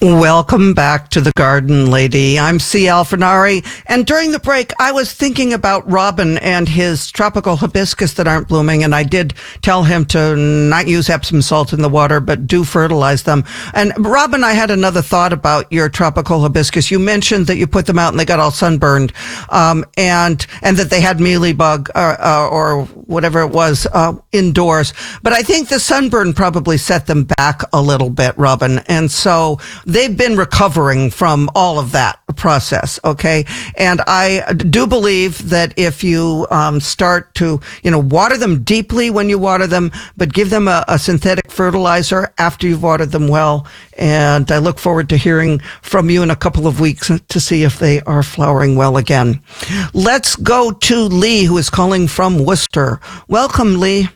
Welcome back to the Garden Lady. I'm C. Alfinari, and during the break, I was thinking about Robin and his tropical hibiscus that aren't blooming, and I did tell him to not use Epsom salt in the water, but do fertilize them. And Robin, I had another thought about your tropical hibiscus. You mentioned that you put them out and they got all sunburned, and that they had mealybug or whatever it was indoors. But I think the sunburn probably set them back a little bit, Robin, and so they've been recovering from all of that process, okay? And I do believe that if you start to, water them deeply when you water them, but give them a synthetic fertilizer after you've watered them well. And I look forward to hearing from you in a couple of weeks to see if they are flowering well again. Let's go to Lee, who is calling from Worcester. Welcome, Lee.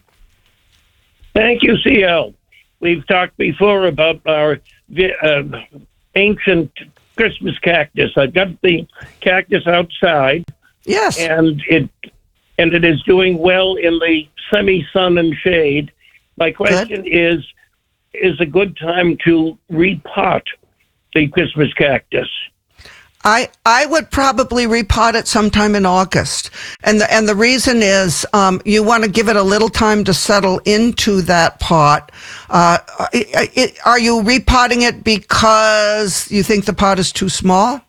Thank you, CL. We've talked before about our ancient Christmas cactus. I've got the cactus outside. Yes. And it is doing well in the semi-sun and shade. My question is a good time to repot the Christmas cactus? I would probably repot it sometime in August. And the reason is, you want to give it a little time to settle into that pot. Are you repotting it because you think the pot is too small?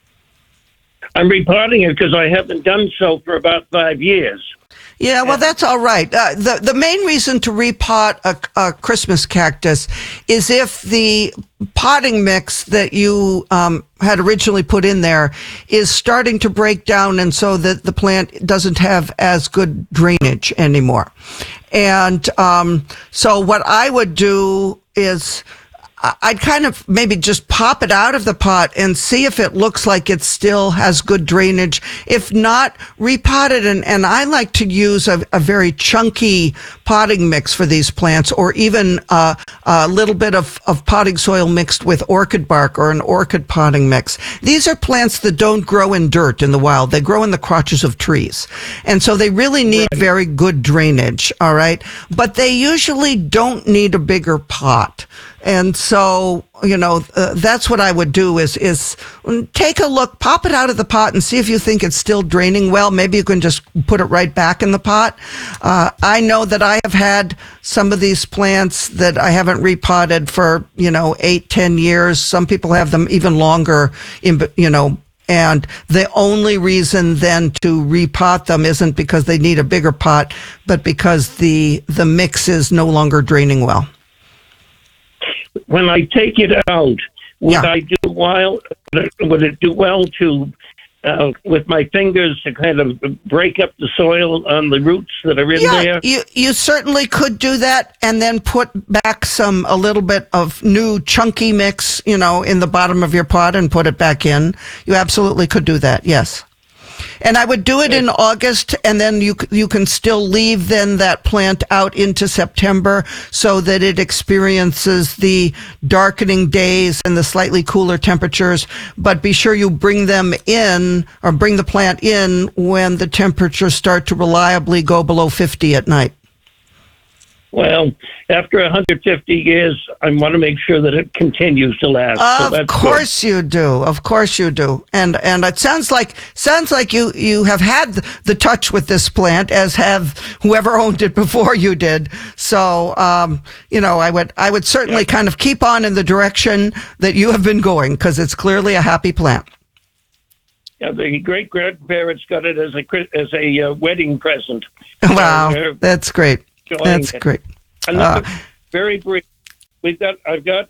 I'm repotting it because I haven't done so for about 5 years. Yeah, well, that's all right. The main reason to repot a Christmas cactus is if the potting mix that you had originally put in there is starting to break down, and so that the plant doesn't have as good drainage anymore. And so what I would do is I'd kind of maybe just pop it out of the pot and see if it looks like it still has good drainage. If not, repot it. And I like to use a very chunky potting mix for these plants, or even a little bit of potting soil mixed with orchid bark or an orchid potting mix. These are plants that don't grow in dirt in the wild. They grow in the crotches of trees. And so they really need very good drainage. All right. But they usually don't need a bigger pot. And so, that's what I would do is take a look, pop it out of the pot and see if you think it's still draining well. Maybe you can just put it right back in the pot. I know that I have had some of these plants that I haven't repotted for, 8-10 years. Some people have them even longer, and the only reason then to repot them isn't because they need a bigger pot, but because the mix is no longer draining well. When I take it out, would it do well to, with my fingers, to kind of break up the soil on the roots that are in there? You certainly could do that, and then put back a little bit of new chunky mix, in the bottom of your pot and put it back in. You absolutely could do that. Yes. And I would do it in August, and then you can still leave then that plant out into September so that it experiences the darkening days and the slightly cooler temperatures. But be sure you bring them in, or bring the plant in, when the temperatures start to reliably go below 50 at night. Well, after 150 years, I want to make sure that it continues to last. Of course you do. Of course you do. And it sounds like you have had the touch with this plant, as have whoever owned it before you did. So, I would certainly kind of keep on in the direction that you have been going, because it's clearly a happy plant. Yeah, the great-grandparents got it as a wedding present. Wow, that's great. That's great. Very brief. I've got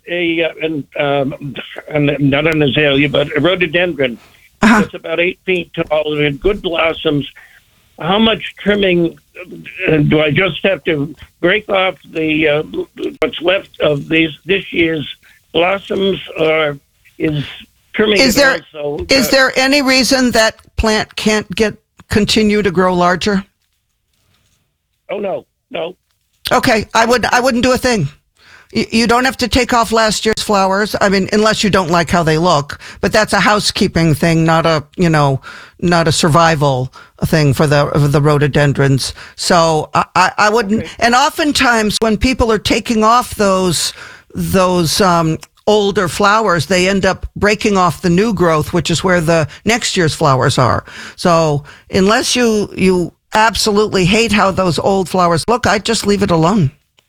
not an azalea, but a rhododendron. It's about 8 feet tall and good blossoms. How much trimming do I just have to break off the what's left of this year's blossoms, or is trimming? Is there any reason that plant can't continue to grow larger? Oh no. No. Okay, I wouldn't do a thing. You don't have to take off last year's flowers. I mean, unless you don't like how they look, but that's a housekeeping thing, not a survival thing for the rhododendrons. So I wouldn't. Okay. And oftentimes when people are taking off those older flowers, they end up breaking off the new growth, which is where the next year's flowers are. So unless you absolutely hate how those old flowers look, I'd just leave it alone.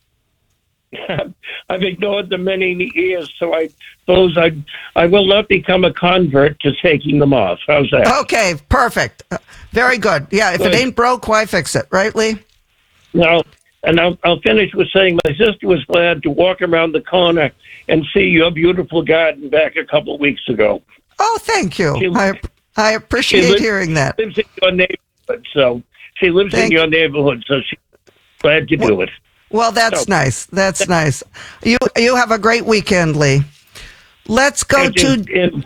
I've ignored them many years, so I suppose I will not become a convert to taking them off. How's that? Okay, perfect. Very good. Yeah, if it ain't broke, why fix it, right, Lee? No, and I'll finish with saying my sister was glad to walk around the corner and see your beautiful garden back a couple of weeks ago. Oh, thank you. I appreciate hearing that. Lives in your neighborhood, so she lives in your neighborhood, so she's glad to do it. Well, that's nice. That's nice. You have a great weekend, Lee. Let's go to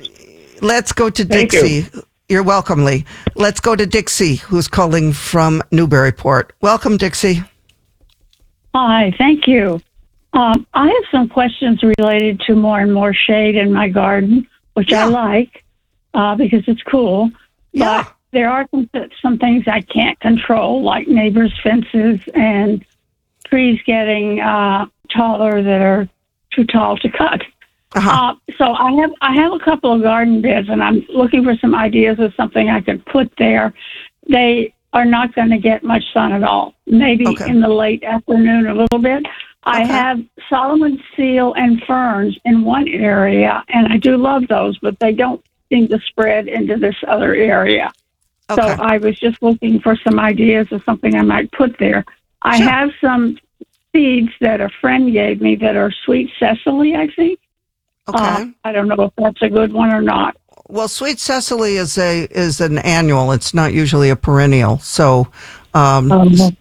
Dixie. You're welcome, Lee. Let's go to Dixie, who's calling from Newburyport. Welcome, Dixie. Hi, thank you. I have some questions related to more and more shade in my garden, which I like because it's cool. Yeah. But there are some things I can't control, like neighbors' fences and trees getting taller that are too tall to cut. So I have a couple of garden beds, and I'm looking for some ideas of something I could put there. They are not going to get much sun at all. Maybe in the late afternoon a little bit. I have Solomon seal and ferns in one area, and I do love those, but they don't seem to spread into this other area. So I was just looking for some ideas of something I might put there. I have some seeds that a friend gave me that are sweet Cecily, I think. Okay. I don't know if that's a good one or not. Well, sweet Cecily is an annual. It's not usually a perennial. So, you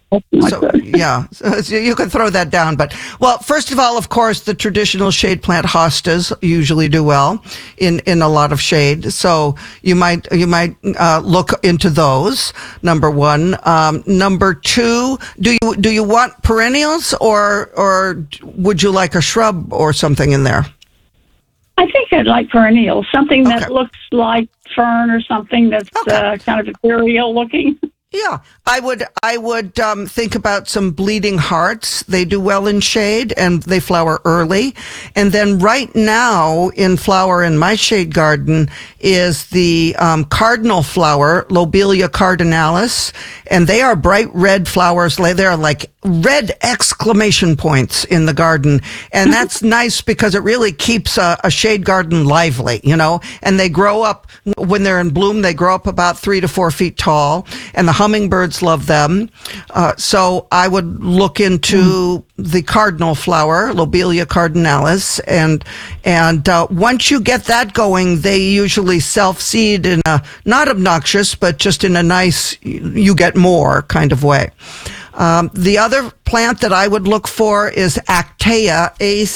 can throw that down. But, well, first of all, of course, the traditional shade plant hostas usually do well in a lot of shade. So you might look into those. Number one. Number two, do you want perennials or would you like a shrub or something in there? I think I'd like perennials, something that looks like fern or something that's kind of ethereal looking. Yeah, I would think about some bleeding hearts. They do well in shade and they flower early. And then right now in flower in my shade garden is the cardinal flower, Lobelia cardinalis, and they are bright red flowers. They're like red exclamation points in the garden, and that's nice because it really keeps a shade garden lively, and they grow up when they're in bloom. They grow up about 3 to 4 feet tall, and the hummingbirds love them. So I would look into the cardinal flower, Lobelia cardinalis, and once you get that going, they usually self-seed in a not obnoxious, but just in a nice, you get more kind of way. The other plant that I would look for is Actea,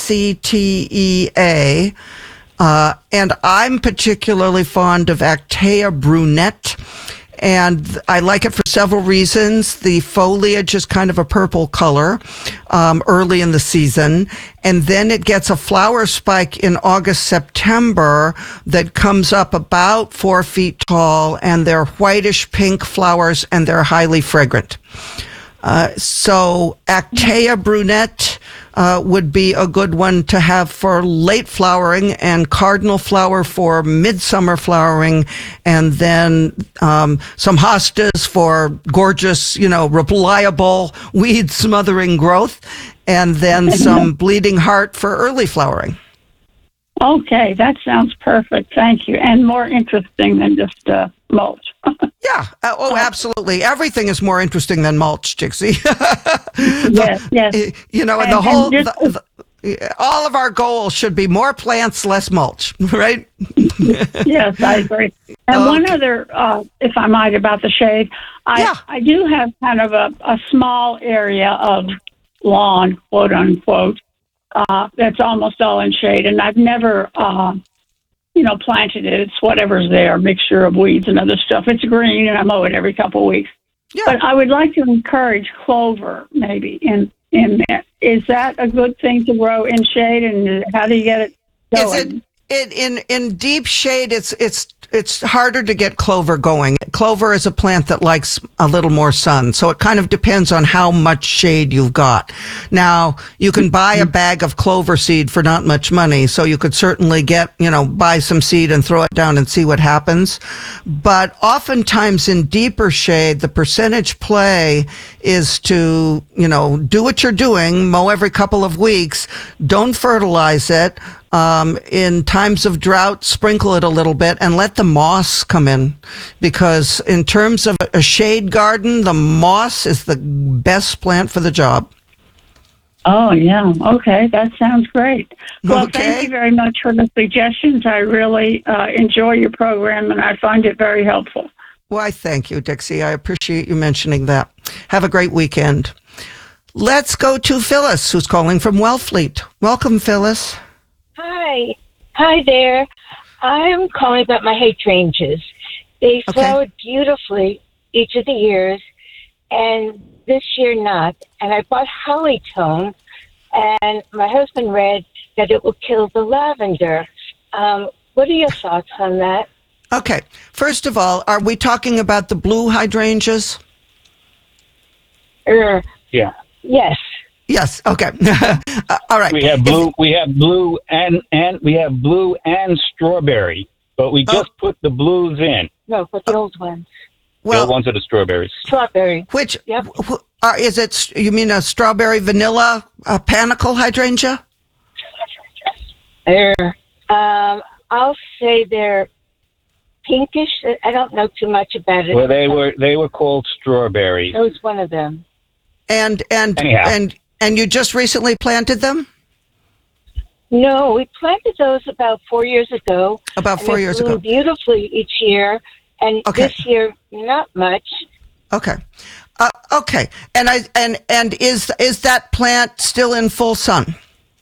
Actea, and I'm particularly fond of Actea brunette. And I like it for several reasons. The foliage is kind of a purple color early in the season. And then it gets a flower spike in August, September that comes up about 4 feet tall. And they're whitish pink flowers and they're highly fragrant. So Actea brunette would be a good one to have for late flowering, and cardinal flower for midsummer flowering, and then some hostas for gorgeous, reliable weed smothering growth, and then some bleeding heart for early flowering. Okay, that sounds perfect. Thank you. And more interesting than just mulch. Yeah. Absolutely. Everything is more interesting than mulch, Dixie. Yes. And all of our goals should be more plants, less mulch, right? Yes, I agree. And one other, if I might, about the shade, I do have kind of a small area of lawn, quote unquote, that's almost all in shade, and I've never planted it. It's whatever's there, a mixture of weeds and other stuff. It's green, and I mow it every couple of weeks. Yeah. But I would like to encourage clover, maybe, in that. Is that a good thing to grow in shade, and how do you get it going? In deep shade, it's harder to get clover going. Clover is a plant that likes a little more sun, so it kind of depends on how much shade you've got. Now, you can buy a bag of clover seed for not much money, so you could certainly buy some seed and throw it down and see what happens. But oftentimes in deeper shade, the percentage play is to, do what you're doing, mow every couple of weeks, don't fertilize it. In times of drought, sprinkle it a little bit and let the moss come in, because in terms of a shade garden, the moss is the best plant for the job. Oh, yeah. Okay. That sounds great. Well, Okay. Thank you very much for the suggestions. I really enjoy your program, and I find it very helpful. Why, thank you, Dixie. I appreciate you mentioning that. Have a great weekend. Let's go to Phyllis, who's calling from Wellfleet. Welcome, Phyllis. Hi. Hi there. I'm calling about my hydrangeas. They flowered beautifully each of the years, and this year not. And I bought Hollytone, and my husband read that it will kill the lavender. What are your thoughts on that? Okay. First of all, are we talking about the blue hydrangeas? Yeah. Yes. Yes. Okay. All right. We have blue. We have blue and we have blue and strawberry, but we just put the blues in. No, but the old ones. The old ones are the strawberries. Strawberry. Which Yep. is it? You mean a strawberry vanilla panicle hydrangea? I'll say they're pinkish. I don't know too much about it. Well, they were called strawberry. That was one of them. And Anyhow. and you just recently planted them? No, we planted those about 4 years ago. About 4 years They bloom ago. beautifully each year, and Okay. this year not much. Okay. Okay. And is that plant still in full sun?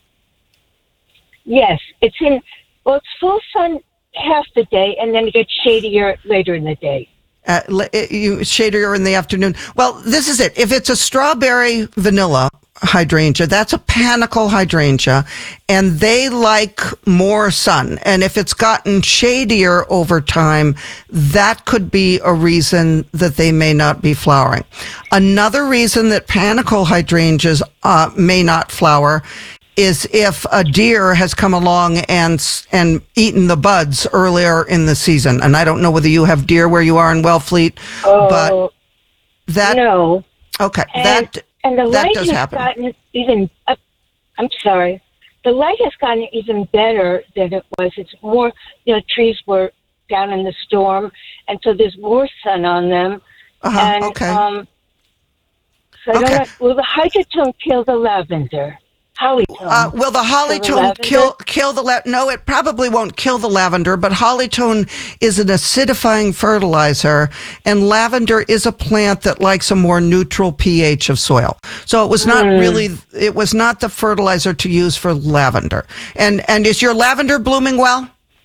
Yes, it's full sun half the day, and then it gets shadier later in the day. Shadier in the afternoon. Well, this is it. If it's a strawberry vanilla hydrangea, that's a panicle hydrangea, and they like more sun. And if it's gotten shadier over time, that could be a reason that they may not be flowering. Another reason that panicle hydrangeas may not flower is if a deer has come along and eaten the buds earlier in the season. And I don't know whether you have deer where you are in Wellfleet, but that no. Okay, And the that light does has happen. gotten even. I'm sorry. The light has gotten even better than it was. It's more. Trees were down in the storm, and so there's more sun on them. And, okay. So I don't know. Will the hydrotone kill the lavender? Hollytone. Will the Hollytone kill the no, it probably won't kill the lavender, but Hollytone is an acidifying fertilizer, and lavender is a plant that likes a more neutral pH of soil. So it was not it was not the fertilizer to use for lavender. And is your lavender blooming well?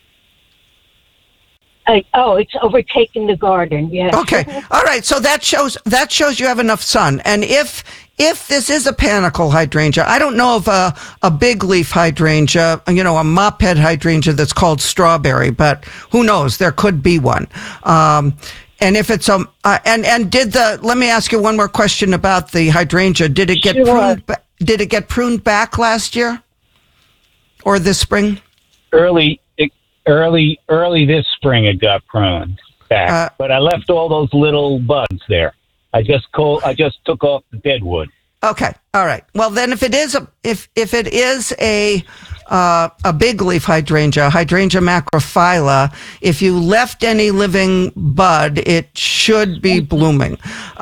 It's overtaken the garden. Yes. Okay. All right. So that shows you have enough sun. And if this is a panicle hydrangea, I don't know of a big leaf hydrangea, a mophead hydrangea that's called strawberry, but who knows? There could be one. And if it's let me ask you one more question about the hydrangea. Did it get pruned? Did it get pruned back last year or this spring? Early this spring it got pruned back, but I left all those little buds there. I just took off the dead wood. Okay. All right. Well, then if it is a big leaf hydrangea macrophylla, if you left any living bud, it should be blooming.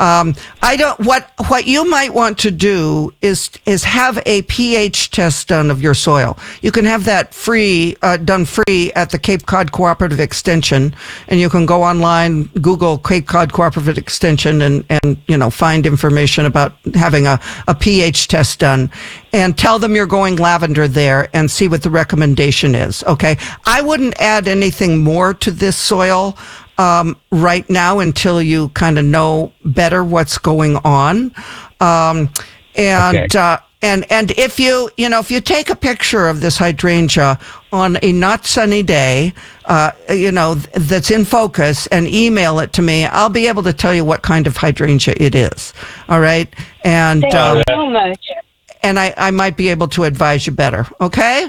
What you might want to do is have a pH test done of your soil. You can have that done free at the Cape Cod Cooperative Extension, and you can go online, Google Cape Cod Cooperative Extension, and find information about having a pH test done, and tell them you're going lavender there and see what the recommendation is. Okay. I wouldn't add anything more to this soil right now until you kind of know better what's going on. And And if you take a picture of this hydrangea on a not sunny day, that's in focus and email it to me, I'll be able to tell you what kind of hydrangea it is. All right. And thank you so much. And I might be able to advise you better. Okay.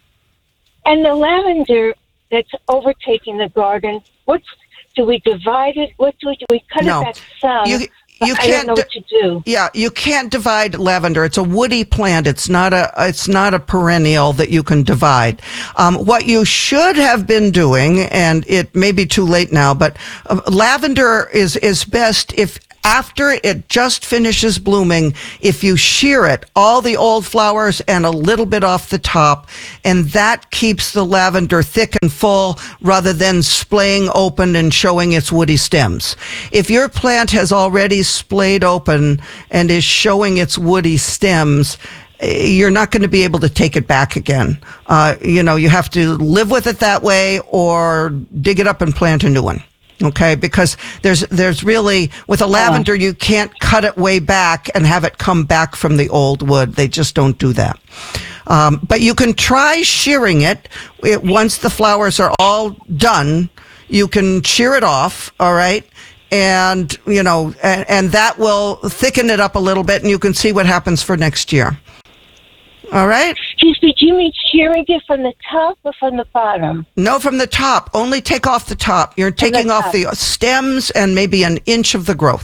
And the lavender that's overtaking the garden, do we divide it? What do we do? We cut it back some. I don't know what to do. Yeah, you can't divide lavender. It's a woody plant. It's not a perennial that you can divide. What you should have been doing, and it may be too late now, but lavender is best if after it just finishes blooming, if you shear it, all the old flowers and a little bit off the top, and that keeps the lavender thick and full rather than splaying open and showing its woody stems. If your plant has already splayed open and is showing its woody stems, you're not going to be able to take it back again. You have to live with it that way or dig it up and plant a new one. Okay, because there's really, with a lavender, you can't cut it way back and have it come back from the old wood. They just don't do that. But you can try shearing it once the flowers are all done. You can shear it off, all right? And, and that will thicken it up a little bit, and you can see what happens for next year. All right? Excuse me, do you mean shearing it from the top or from the bottom? No, from the top. Only take off the top. You're taking off the stems and maybe an inch of the growth.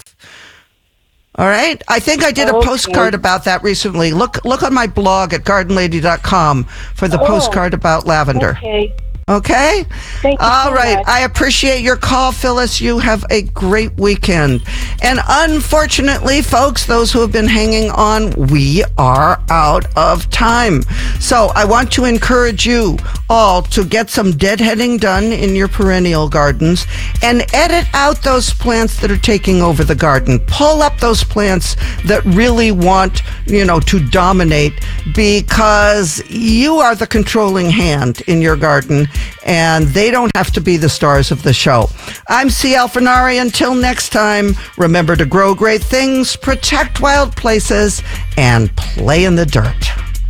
All right? I think I did a postcard about that recently. Look on my blog at gardenlady.com for the postcard about lavender. Okay? Thank you All so right. much. I appreciate your call, Phyllis. You have a great weekend. And unfortunately, folks, those who have been hanging on, we are out of time. So I want to encourage you all to get some deadheading done in your perennial gardens and edit out those plants that are taking over the garden. Pull up those plants that really want, to dominate, because you are the controlling hand in your garden, and they don't have to be the stars of the show. I'm C. Alfinari. Until next time, remember to grow great things, protect wild places, and play in the dirt.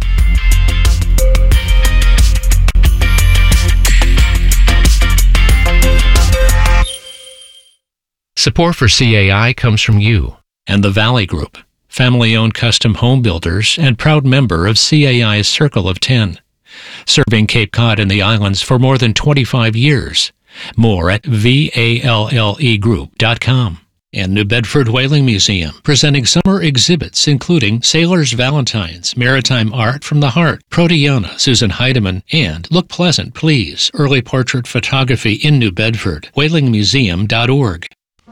Support for CAI comes from you and the Valley Group, family-owned custom home builders and proud member of CAI's Circle of 10. Serving Cape Cod and the islands for more than 25 years. More at vallegroup.com. And New Bedford Whaling Museum, presenting summer exhibits including Sailor's Valentines, Maritime Art from the Heart, Proteana, Susan Heidemann, and Look Pleasant, Please, Early Portrait Photography in New Bedford, whalingmuseum.org.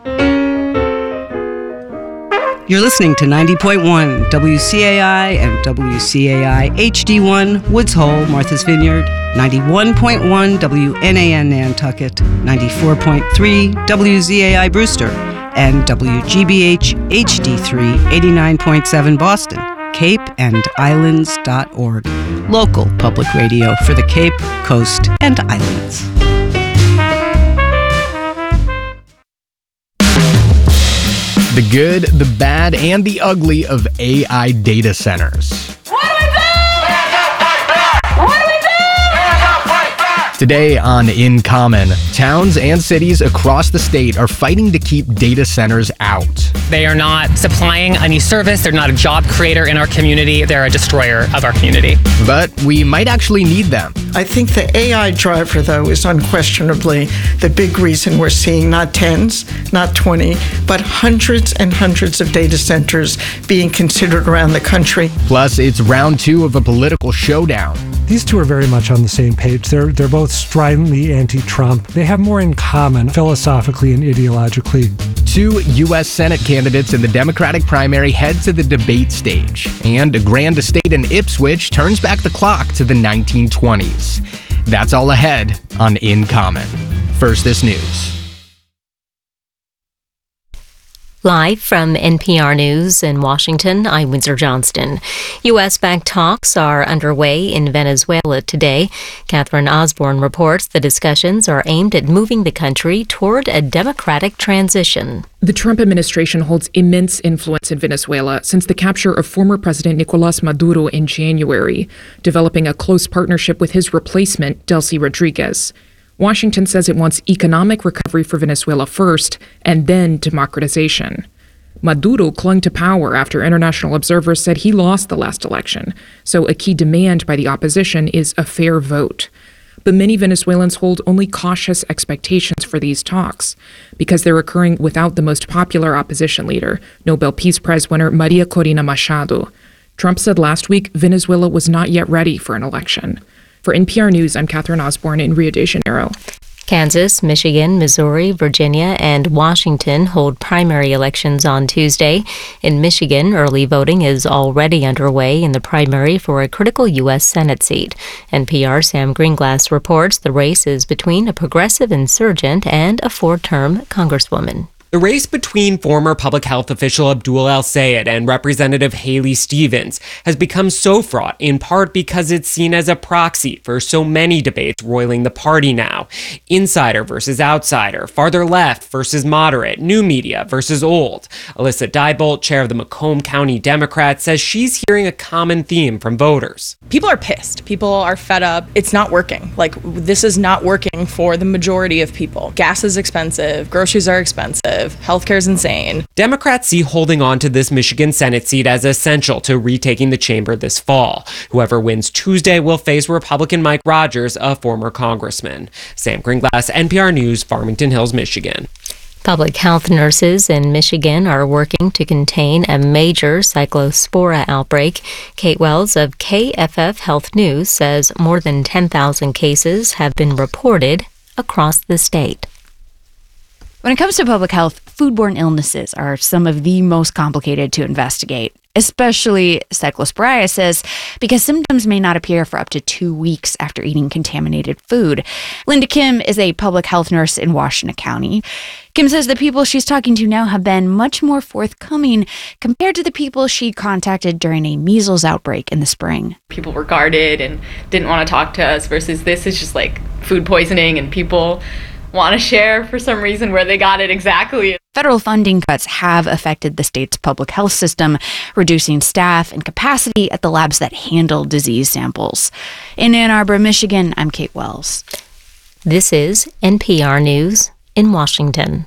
You're listening to 90.1 WCAI and WCAI HD1 Woods Hole, Martha's Vineyard, 91.1 WNAN Nantucket, 94.3 WZAI Brewster, and WGBH HD3 89.7 Boston, capeandislands.org. Local public radio for the Cape, Coast, and Islands. The good, the bad, and the ugly of AI data centers. What do we do? What do we do? Today on In Common, towns and cities across the state are fighting to keep data centers out. They are not supplying any service. They're not a job creator in our community. They're a destroyer of our community. But we might actually need them. I think the AI driver, though, is unquestionably the big reason we're seeing not tens, not 20, but hundreds and hundreds of data centers being considered around the country. Plus, it's round 2 of a political showdown. These two are very much on the same page. They're both stridently anti-Trump. They have more in common philosophically and ideologically. 2 U.S. Senate candidates in the Democratic primary head to the debate stage. And a grand estate in Ipswich turns back the clock to the 1920s. That's all ahead on In Common. First, this news. Live from NPR News in Washington, I'm Windsor Johnston. U.S.-backed talks are underway in Venezuela today. Catherine Osborne reports the discussions are aimed at moving the country toward a democratic transition. The Trump administration holds immense influence in Venezuela since the capture of former President Nicolás Maduro in January, developing a close partnership with his replacement, Delcy Rodriguez. Washington says it wants economic recovery for Venezuela first, and then democratization. Maduro clung to power after international observers said he lost the last election, so a key demand by the opposition is a fair vote. But many Venezuelans hold only cautious expectations for these talks, because they're occurring without the most popular opposition leader, Nobel Peace Prize winner Maria Corina Machado. Trump said last week Venezuela was not yet ready for an election. For NPR News, I'm Catherine Osborne in Rio de Janeiro. Kansas, Michigan, Missouri, Virginia, and Washington hold primary elections on Tuesday. In Michigan, early voting is already underway in the primary for a critical U.S. Senate seat. NPR's Sam Greenglass reports the race is between a progressive insurgent and a four-term congresswoman. The race between former public health official Abdul El-Sayed and Representative Haley Stevens has become so fraught in part because it's seen as a proxy for so many debates roiling the party now. Insider versus outsider, farther left versus moderate, new media versus old. Alyssa Diebolt, chair of the Macomb County Democrats, says she's hearing a common theme from voters. People are pissed. People are fed up. It's not working. This is not working for the majority of people. Gas is expensive. Groceries are expensive. Healthcare is insane. Democrats see holding on to this Michigan Senate seat as essential to retaking the chamber this fall. Whoever wins Tuesday will face Republican Mike Rogers, a former congressman. Sam Greenglass, NPR News, Farmington Hills, Michigan. Public health nurses in Michigan are working to contain a major cyclospora outbreak. Kate Wells of KFF Health News says more than 10,000 cases have been reported across the state. When it comes to public health, foodborne illnesses are some of the most complicated to investigate, especially cyclosporiasis, because symptoms may not appear for up to 2 weeks after eating contaminated food. Linda Kim is a public health nurse in Washington County. Kim says the people she's talking to now have been much more forthcoming compared to the people she contacted during a measles outbreak in the spring. People were guarded and didn't want to talk to us versus this is just like food poisoning and people want to share for some reason where they got it exactly. Federal funding cuts have affected the state's public health system, reducing staff and capacity at the labs that handle disease samples. In Ann Arbor, Michigan, I'm Kate Wells. This is NPR News in Washington.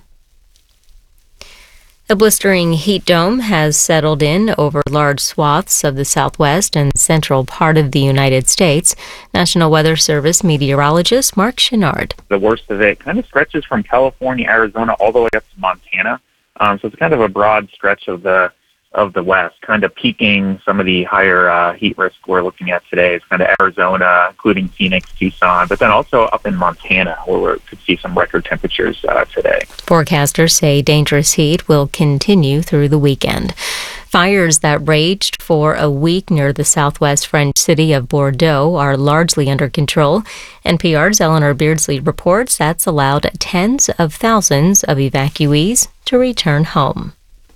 A blistering heat dome has settled in over large swaths of the southwest and central part of the United States. National Weather Service meteorologist Mark Chenard. The worst of it kind of stretches from California, Arizona, all the way up to Montana. So it's kind of a broad stretch of the west, kind of peaking some of the higher heat risk we're looking at today. It's kind of Arizona, including Phoenix, Tucson, but then also up in Montana, where we could see some record temperatures today. Forecasters say dangerous heat will continue through the weekend. Fires that raged for a week near the southwest French city of Bordeaux are largely under control. NPR's Eleanor Beardsley reports that's allowed tens of thousands of evacuees to return home.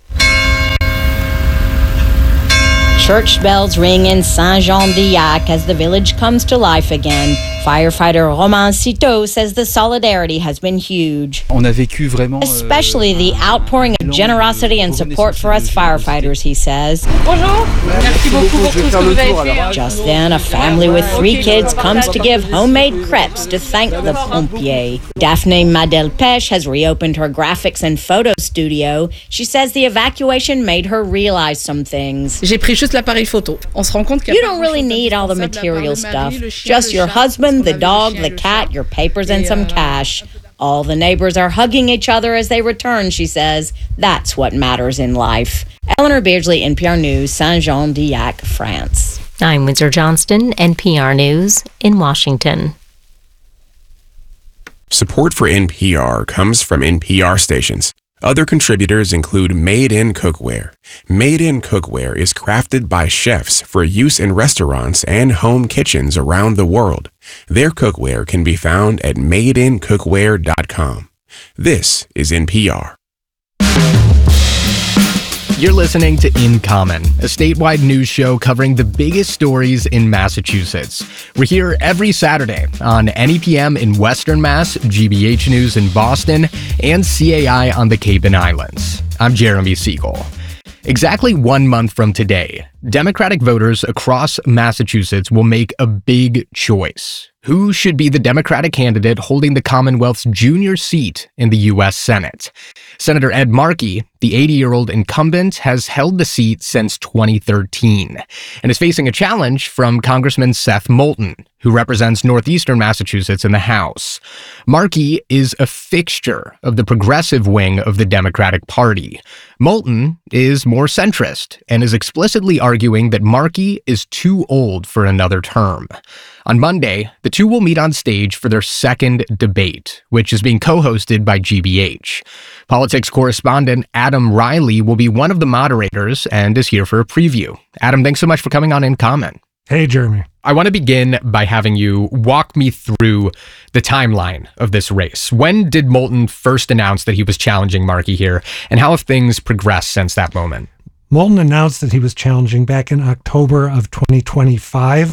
Church bells ring in Saint-Jean-d'Yac as the village comes to life again. Firefighter Romain Citeau says the solidarity has been huge. Especially the outpouring of generosity and support for us firefighters, he says. Just then, a family with 3 kids comes to give homemade crepes to thank the pompiers. Daphne Madel-Peche has reopened her graphics and photo studio. She says the evacuation made her realize some things. You don't really need all the material stuff. Just your husband, the dog, the cat, your papers, and some cash. All the neighbors are hugging each other as they return, she says. That's what matters in life. Eleanor Beardsley, NPR News, Saint-Jean-d'Yac, France. I'm Windsor Johnston, NPR News in Washington. Support for NPR comes from NPR stations. Other contributors include Made in Cookware. Made in Cookware is crafted by chefs for use in restaurants and home kitchens around the world. Their cookware can be found at madeincookware.com. This is NPR. You're listening to In Common, a statewide news show covering the biggest stories in Massachusetts. We're here every Saturday on NEPM in Western Mass, GBH News in Boston, and CAI on the Cape and Islands. I'm Jeremy Siegel. Exactly 1 month from today, Democratic voters across Massachusetts will make a big choice. Who should be the Democratic candidate holding the Commonwealth's junior seat in the U.S. Senate? Senator Ed Markey, the 80-year-old incumbent, has held the seat since 2013 and is facing a challenge from Congressman Seth Moulton, who represents northeastern Massachusetts in the House. Markey is a fixture of the progressive wing of the Democratic Party. Moulton is more centrist and is explicitly arguing that Markey is too old for another term. On Monday, the two will meet on stage for their second debate, which is being co-hosted by GBH. Politics correspondent Adam Riley will be one of the moderators and is here for a preview. Adam, thanks so much for coming on In Common. Hey, Jeremy. I want to begin by having you walk me through the timeline of this race. When did Moulton first announce that he was challenging Markey here, and how have things progressed since that moment? Moulton announced that he was challenging back in October of 2025.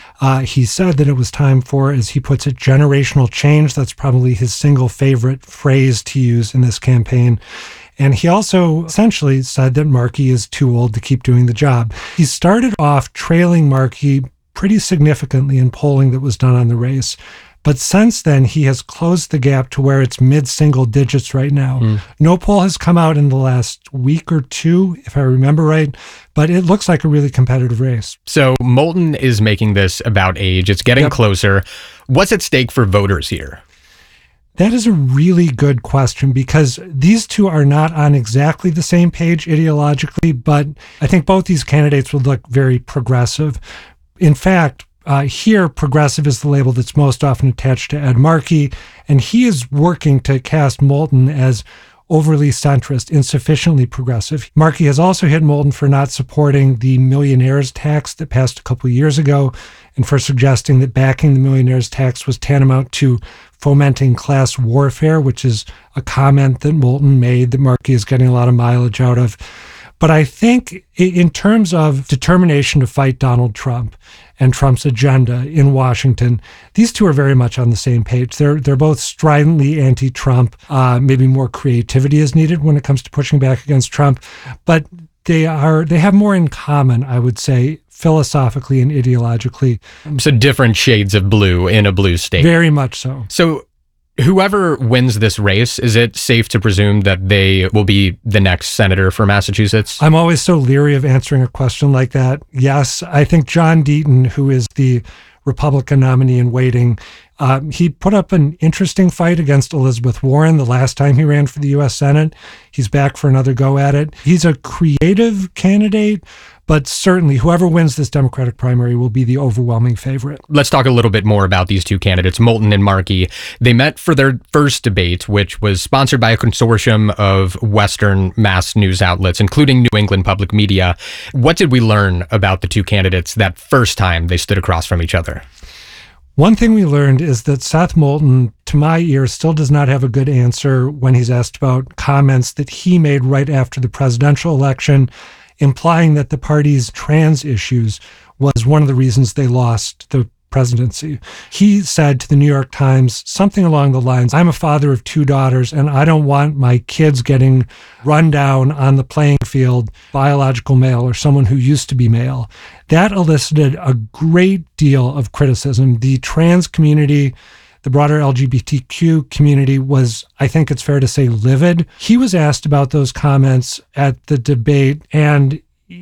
He said that it was time for, as he puts it, generational change. That's probably his single favorite phrase to use in this campaign. And he also essentially said that Markey is too old to keep doing the job. He started off trailing Markey pretty significantly in polling that was done on the race. But since then, he has closed the gap to where it's mid-single digits right now. No poll has come out in the last week or two, if I remember right, but it looks like a really competitive race. So Moulton is making this about age. It's getting closer. What's at stake for voters here? That is a really good question because these two are not on exactly the same page ideologically, but I think both these candidates would look very progressive. In fact, here, progressive is the label that's most often attached to Ed Markey, and he is working to cast Moulton as overly centrist, insufficiently progressive. Markey has also hit Moulton for not supporting the millionaires tax that passed a couple of years ago, and for suggesting that backing the millionaires tax was tantamount to fomenting class warfare, which is a comment that Moulton made that Markey is getting a lot of mileage out of. But I think in terms of determination to fight Donald Trump and Trump's agenda in Washington, these two are very much on the same page. They're both stridently anti-Trump. Maybe more creativity is needed when it comes to pushing back against Trump, but they have more in common, I would say, philosophically and ideologically. So different shades of blue in a blue state. Very much so. So whoever wins this race, is it safe to presume that they will be the next senator for Massachusetts? I'm always so leery of answering a question like that. Yes, I think John Deaton, who is the Republican nominee in waiting, he put up an interesting fight against Elizabeth Warren the last time he ran for the U.S. Senate. He's back for another go at it. He's a creative candidate, but certainly whoever wins this Democratic primary will be the overwhelming favorite. Let's talk a little bit more about these two candidates, Moulton and Markey. They met for their first debate, which was sponsored by a consortium of Western Mass news outlets, including New England Public Media. What did we learn about the two candidates that first time they stood across from each other? One thing we learned is that Seth Moulton, to my ear, still does not have a good answer when he's asked about comments that he made right after the presidential election, implying that the party's trans issues was one of the reasons they lost the presidency. He said to the New York Times something along the lines, "I'm a father of 2 daughters, and I don't want my kids getting run down on the playing field, biological male or someone who used to be male." That elicited a great deal of criticism. The trans community, the broader LGBTQ community was, I think it's fair to say, livid. He was asked about those comments at the debate, and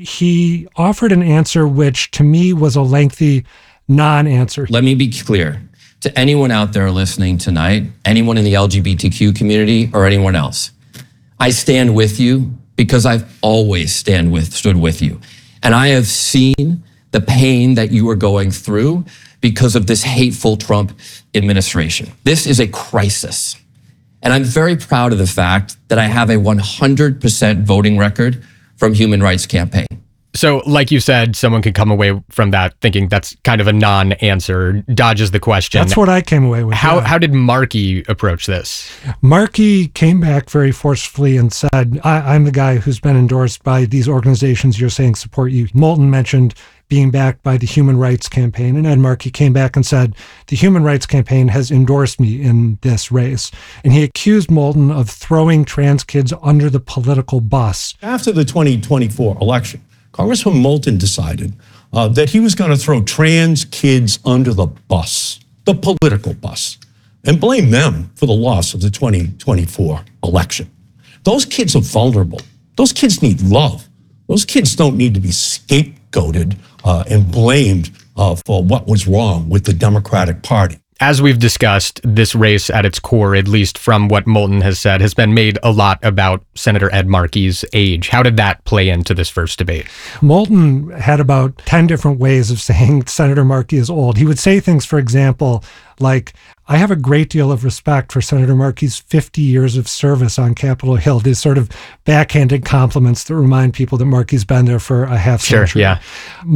he offered an answer which to me was a lengthy non-answer. Let me be clear to anyone out there listening tonight, anyone in the LGBTQ community or anyone else. I stand with you because I've always stood with you. And I have seen the pain that you are going through because of this hateful Trump administration. This is a crisis. And I'm very proud of the fact that I have a 100% voting record from Human Rights Campaign. So, like you said, someone could come away from that thinking that's kind of a non-answer, dodges the question. That's what I came away with. How did Markey approach this? Markey came back very forcefully and said, I'm the guy who's been endorsed by these organizations you're saying support you. Moulton mentioned being backed by the Human Rights Campaign, and Ed Markey came back and said, the Human Rights Campaign has endorsed me in this race. And he accused Moulton of throwing trans kids under the political bus. After the 2024 election, Congressman Moulton decided that he was going to throw trans kids under the bus, the political bus, and blame them for the loss of the 2024 election. Those kids are vulnerable. Those kids need love. Those kids don't need to be scapegoated and blamed for what was wrong with the Democratic Party. As we've discussed, this race at its core, at least from what Moulton has said, has been made a lot about Senator Ed Markey's age. How did that play into this first debate? Moulton had about 10 different ways of saying Senator Markey is old. He would say things, for example, like, I have a great deal of respect for Senator Markey's 50 years of service on Capitol Hill. These sort of backhanded compliments that remind people that Markey's been there for a half century. Sure, yeah.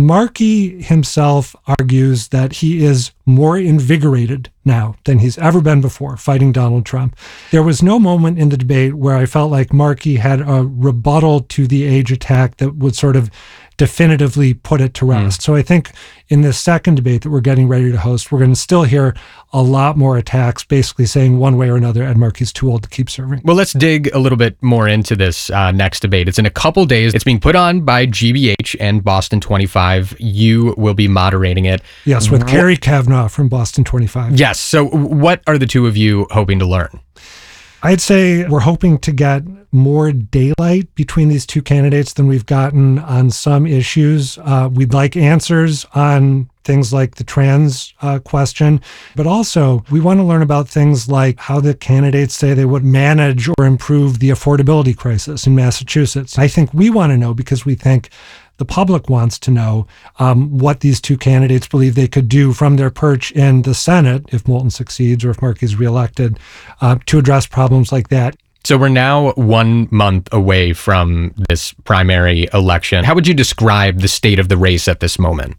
Markey himself argues that he is more invigorated now than he's ever been before fighting Donald Trump. There was no moment in the debate where I felt like Markey had a rebuttal to the age attack that would sort of definitively put it to rest. So I think in this second debate that we're getting ready to host, we're going to still hear a lot more attacks basically saying one way or another Ed Markey's too old to keep serving. Well, let's dig a little bit more into this next debate. It's in a couple days. It's being put on by GBH and Boston 25. You will be moderating it. Yes, with Carrie Kavanaugh from Boston 25. Yes. So what are the two of you hoping to learn? I'd say we're hoping to get more daylight between these two candidates than we've gotten on some issues. We'd like answers on things like the trans question, but also we want to learn about things like how the candidates say they would manage or improve the affordability crisis in Massachusetts. I think we want to know because we think the public wants to know what these two candidates believe they could do from their perch in the Senate, if Moulton succeeds or if Markey's reelected, to address problems like that. So we're now 1 month away from this primary election. How would you describe the state of the race at this moment?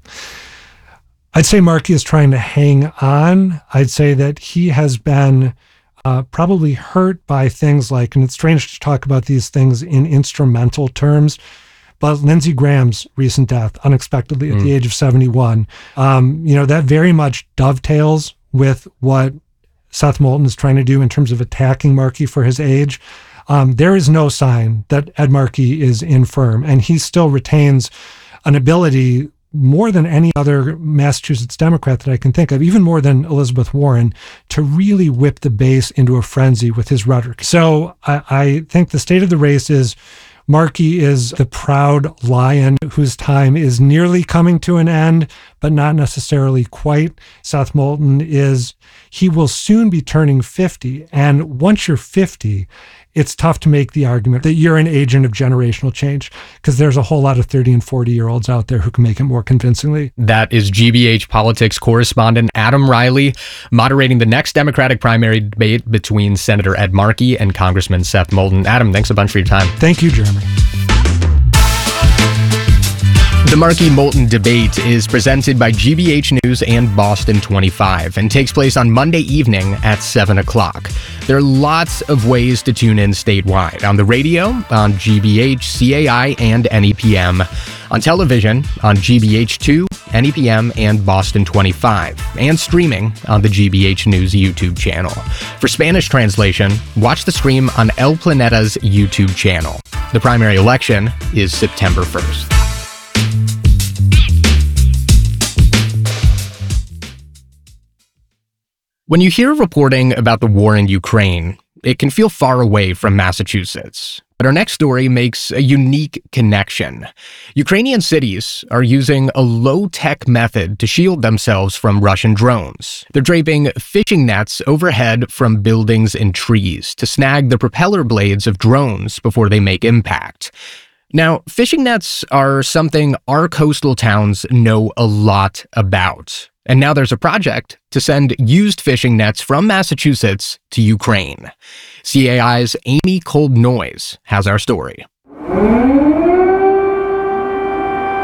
I'd say Markey is trying to hang on. I'd say that he has been probably hurt by things like, and it's strange to talk about these things in instrumental terms, but Lindsey Graham's recent death unexpectedly at the age of 71, that very much dovetails with what Seth Moulton is trying to do in terms of attacking Markey for his age. There is no sign that Ed Markey is infirm, and he still retains an ability more than any other Massachusetts Democrat that I can think of, even more than Elizabeth Warren, to really whip the base into a frenzy with his rhetoric. So I think the state of the race is Markey is the proud lion whose time is nearly coming to an end, but not necessarily quite. Seth Moulton he will soon be turning 50. And once you're 50, it's tough to make the argument that you're an agent of generational change because there's a whole lot of 30 and 40-year-olds out there who can make it more convincingly. That is GBH politics correspondent Adam Riley moderating the next Democratic primary debate between Senator Ed Markey and Congressman Seth Moulton. Adam, thanks a bunch for your time. Thank you, Jeremy. The Markey-Moulton debate is presented by GBH News and Boston 25 and takes place on Monday evening at 7 o'clock. There are lots of ways to tune in statewide. On the radio, on GBH, CAI, and NEPM. On television, on GBH2, NEPM, and Boston 25. And streaming on the GBH News YouTube channel. For Spanish translation, watch the stream on El Planeta's YouTube channel. The primary election is September 1st. When you hear reporting about the war in Ukraine, it can feel far away from Massachusetts. But our next story makes a unique connection. Ukrainian cities are using a low-tech method to shield themselves from Russian drones. They're draping fishing nets overhead from buildings and trees to snag the propeller blades of drones before they make impact. Now, fishing nets are something our coastal towns know a lot about. And now there's a project to send used fishing nets from Massachusetts to Ukraine. CAI's Amy Cold Noise has our story.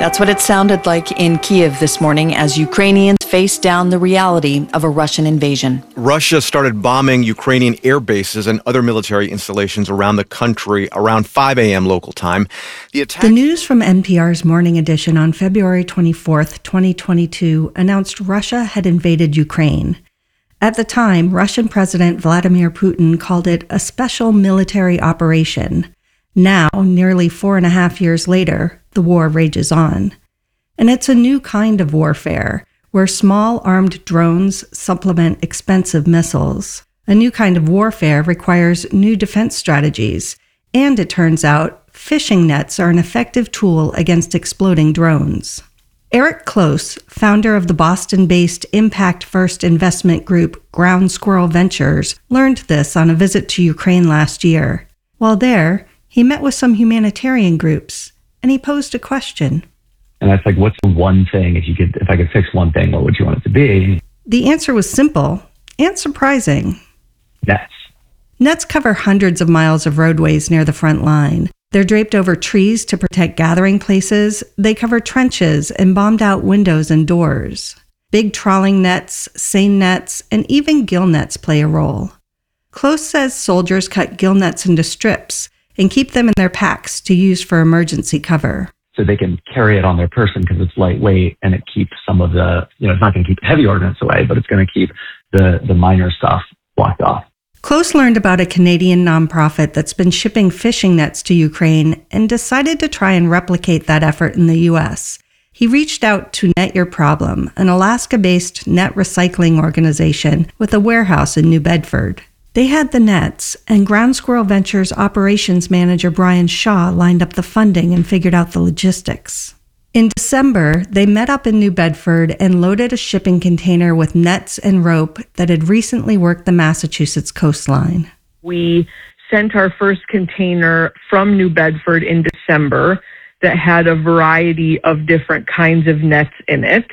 That's what it sounded like in Kyiv this morning as Ukrainians faced down the reality of a Russian invasion. Russia started bombing Ukrainian air bases and other military installations around the country around 5 a.m. local time. The news from NPR's Morning Edition on February 24th, 2022 announced Russia had invaded Ukraine. At the time, Russian President Vladimir Putin called it a special military operation. Now, nearly 4.5 years later, the war rages on. And it's a new kind of warfare, where small armed drones supplement expensive missiles. A new kind of warfare requires new defense strategies, and it turns out, fishing nets are an effective tool against exploding drones. Eric Close, founder of the Boston-based impact-first investment group Ground Squirrel Ventures, learned this on a visit to Ukraine last year. While there, he met with some humanitarian groups, and he posed a question. And that's like, what's the one thing, if I could fix one thing, what would you want it to be? The answer was simple and surprising. Nets. Nets cover hundreds of miles of roadways near the front line. They're draped over trees to protect gathering places. They cover trenches and bombed out windows and doors. Big trawling nets, seine nets, and even gill nets play a role. Close says soldiers cut gill nets into strips and keep them in their packs to use for emergency cover. So they can carry it on their person because it's lightweight and it keeps some of the, it's not going to keep heavy ordnance away, but it's going to keep the minor stuff blocked off. Close learned about a Canadian nonprofit that's been shipping fishing nets to Ukraine and decided to try and replicate that effort in the U.S. He reached out to Net Your Problem, an Alaska-based net recycling organization with a warehouse in New Bedford. They had the nets, and Ground Squirrel Ventures operations manager Brian Shaw lined up the funding and figured out the logistics. In December, they met up in New Bedford and loaded a shipping container with nets and rope that had recently worked the Massachusetts coastline. We sent our first container from New Bedford in December that had a variety of different kinds of nets in it.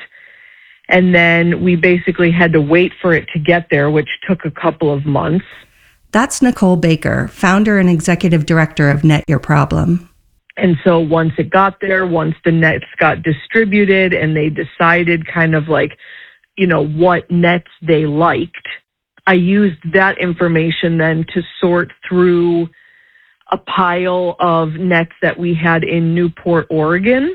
And then we basically had to wait for it to get there, which took a couple of months. That's Nicole Baker, founder and executive director of Net Your Problem. And so once it got there, once the nets got distributed and they decided kind of like, what nets they liked, I used that information then to sort through a pile of nets that we had in Newport, Oregon.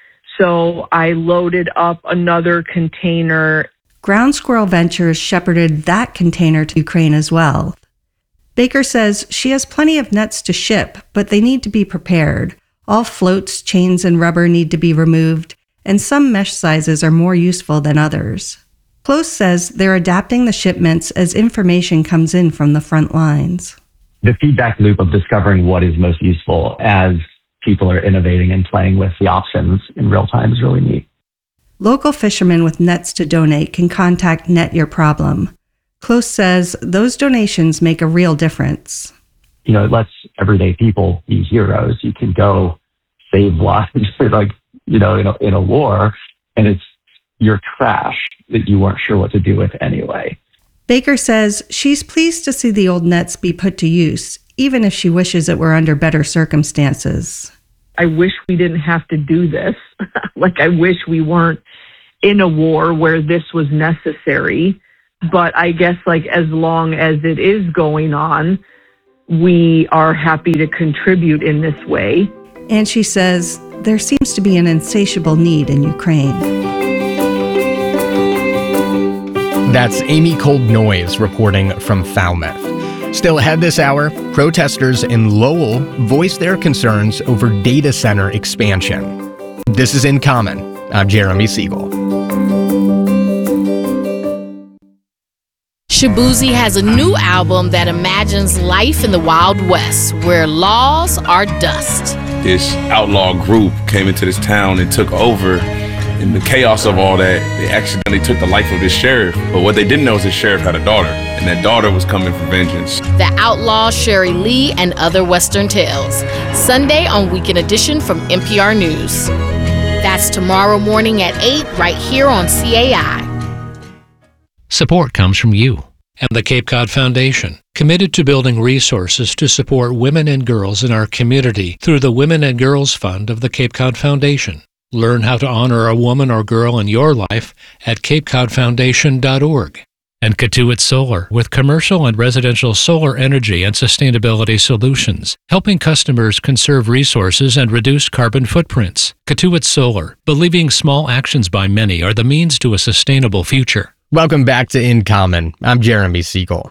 So I loaded up another container. Ground Squirrel Ventures shepherded that container to Ukraine as well. Baker says she has plenty of nets to ship, but they need to be prepared. All floats, chains, and rubber need to be removed, and some mesh sizes are more useful than others. Close says they're adapting the shipments as information comes in from the front lines. The feedback loop of discovering what is most useful as people are innovating and playing with the options in real time is really neat. Local fishermen with nets to donate can contact Net Your Problem. Close says those donations make a real difference. It lets everyday people be heroes. You can go save lives, in a war, and it's your trash that you weren't sure what to do with anyway. Baker says she's pleased to see the old nets be put to use, even if she wishes it were under better circumstances. I wish we didn't have to do this. I wish we weren't in a war where this was necessary. But I guess as long as it is going on, we are happy to contribute in this way. And she says there seems to be an insatiable need in Ukraine. That's Amy Cold-Noyes reporting from Falmouth. Still ahead this hour, protesters in Lowell voiced their concerns over data center expansion. This is In Common. I'm Jeremy Siegel. Shaboozey has a new album that imagines life in the Wild West, where laws are dust. This outlaw group came into this town and took over. In the chaos of all that, they accidentally took the life of this sheriff. But what they didn't know is this sheriff had a daughter, and that daughter was coming for vengeance. The Outlaw, Sherry Lee, and Other Western Tales. Sunday on Weekend Edition from NPR News. That's tomorrow morning at 8, right here on CAI. Support comes from you and the Cape Cod Foundation, committed to building resources to support women and girls in our community through the Women and Girls Fund of the Cape Cod Foundation. Learn how to honor a woman or girl in your life at CapeCodFoundation.org. And Katuitt Solar, with commercial and residential solar energy and sustainability solutions, helping customers conserve resources and reduce carbon footprints. Katuitt Solar, believing small actions by many are the means to a sustainable future. Welcome back to In Common. I'm Jeremy Siegel.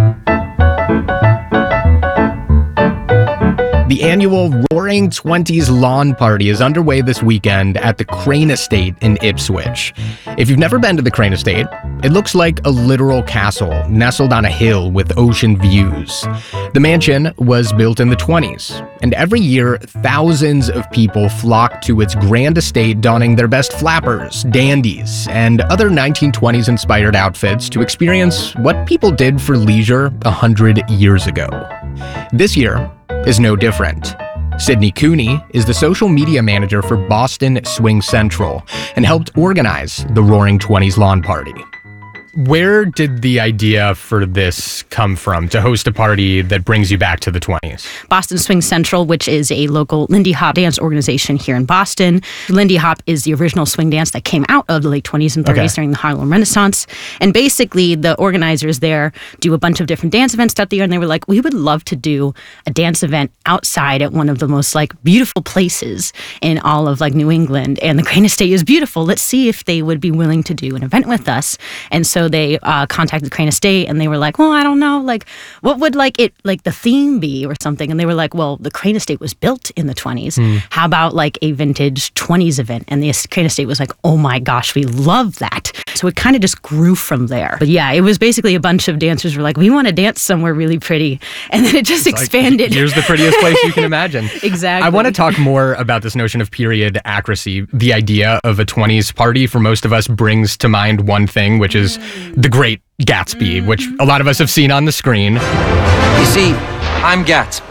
The annual Roaring Twenties Lawn Party is underway this weekend at the Crane Estate in Ipswich. If you've never been to the Crane Estate, it looks like a literal castle nestled on a hill with ocean views. The mansion was built in the 20s, and every year thousands of people flock to its grand estate donning their best flappers, dandies, and other 1920s inspired outfits to experience what people did for leisure 100 years ago. This year is no different. Sydney Cooney is the social media manager for Boston Swing Central and helped organize the Roaring Twenties Lawn Party. Where did the idea for this come from, to host a party that brings you back to the 20s? Boston Swing Central, which is a local Lindy Hop dance organization here in Boston. Lindy Hop is the original swing dance that came out of the late 20s and 30s during the Harlem Renaissance. And basically, the organizers there do a bunch of different dance events throughout the year, and they were like, we would love to do a dance event outside at one of the most beautiful places in all of New England. And the Crane Estate is beautiful. Let's see if they would be willing to do an event with us. And so they contacted the Crane Estate, and they were like, well, I don't know, what would the theme be or something? And they were like, well, the Crane Estate was built in the 20s. How about a vintage 20s event? And the Crane Estate was like, oh my gosh, we love that. So it kind of just grew from there. But yeah, it was basically a bunch of dancers were like, we want to dance somewhere really pretty. And then it just expanded. Here's the prettiest place you can imagine. Exactly. I want to talk more about this notion of period accuracy. The idea of a 20s party for most of us brings to mind one thing, which is The Great Gatsby, which a lot of us have seen on the screen. You see, I'm Gatsby.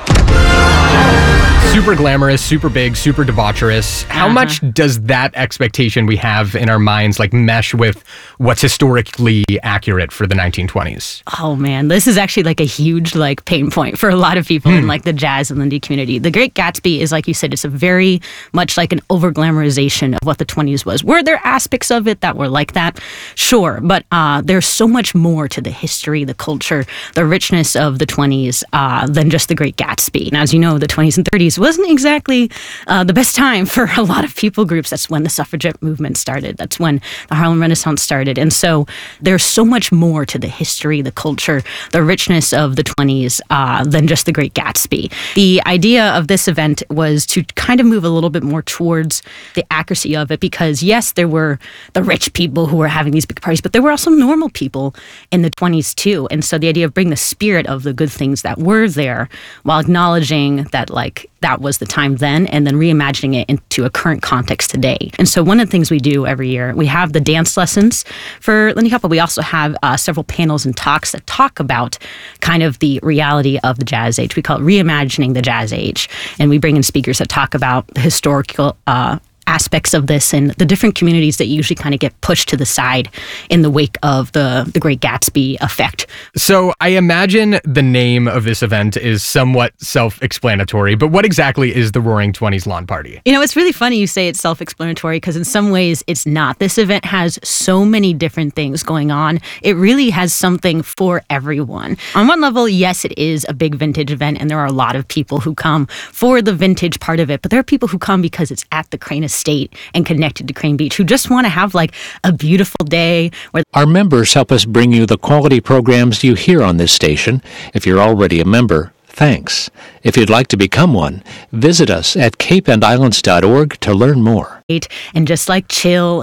Super glamorous, super big, super debaucherous. How much does that expectation we have in our minds mesh with what's historically accurate for the 1920s? Oh man, this is actually a huge pain point for a lot of people in the jazz and Lindy community. The Great Gatsby is, like you said, it's a very much an over glamorization of what the 20s was. Were there aspects of it that were like that? Sure, but there's so much more to the history, the culture, the richness of the 20s than just the Great Gatsby. And as you know, the 20s and 30s wasn't exactly the best time for a lot of people groups. That's when the suffragette movement started. That's when the Harlem Renaissance started. And so there's so much more to the history, the culture, the richness of the 20s than just the Great Gatsby. The idea of this event was to kind of move a little bit more towards the accuracy of it, because yes, there were the rich people who were having these big parties, but there were also normal people in the 20s too. And so the idea of bringing the spirit of the good things that were there while acknowledging that that was the time then, and then reimagining it into a current context today. And so one of the things we do every year, we have the dance lessons for Lindy Hop, but we also have several panels and talks that talk about kind of the reality of the jazz age. We call it Reimagining the Jazz Age. And we bring in speakers that talk about the historical aspects of this and the different communities that usually kind of get pushed to the side in the wake of the Great Gatsby effect. So I imagine the name of this event is somewhat self-explanatory, but what exactly is the Roaring Twenties Lawn Party? It's really funny you say it's self-explanatory, because in some ways it's not. This event has so many different things going on. It really has something for everyone. On one level, yes, it is a big vintage event, and there are a lot of people who come for the vintage part of it, but there are people who come because it's at the Crane Estate and connected to Crane Beach, who just want to have a beautiful day. Our members help us bring you the quality programs you hear on this station. If you're already a member, thanks. If you'd like to become one, visit us at capeandislands.org to learn more. And just chill